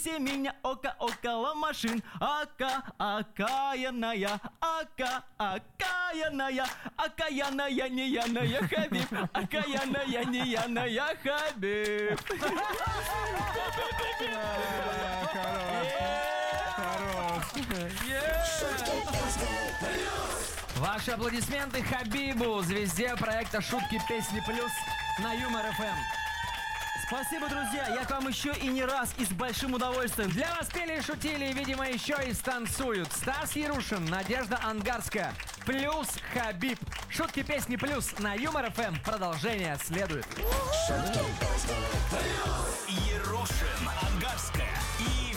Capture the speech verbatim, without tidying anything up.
меня око около машин. Ака, окаянная, ака, окаянная, окаянная, неяная Хабиб, окаянная, неяная Хабиб. Ваши аплодисменты Хабибу, звезде проекта «Шутки, песни плюс» на Юмор эф эм. Спасибо, друзья, я к вам еще и не раз, и с большим удовольствием. Для вас пели и шутили, и, видимо, еще и станцуют Стас Ярушин, Надежда Ангарская, плюс Хабиб. «Шутки, песни плюс» на Юмор эф эм. Продолжение следует. Ярушин, Ангарская и